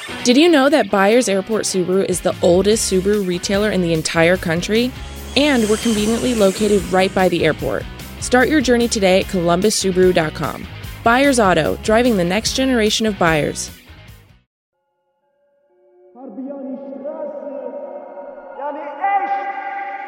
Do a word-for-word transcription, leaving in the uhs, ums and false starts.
Did you know that Byers Airport Subaru is the oldest Subaru retailer in the entire country? And we're conveniently located right by the airport. Start your journey today at columbus subaru dot com. Byers Auto, driving the next generation of buyers. Harbiani Straße, yani echt